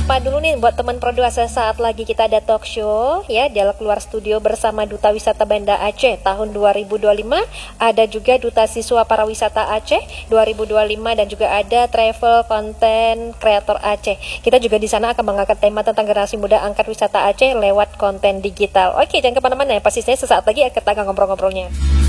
sapa dulu nih buat teman Pro2 sesaat lagi kita ada talk show ya, dialog luar studio bersama Duta Wisata Banda Aceh tahun 2025. Ada juga Duta Siswa Pariwisata Aceh 2025 dan juga ada Travel Content Creator Aceh. Kita juga di sana akan mengangkat tema tentang generasi muda angkat wisata Aceh lewat konten digital. Oke, jangan kemana-mana ya, pasti saya sesaat lagi akan ngobrol-ngobrolnya.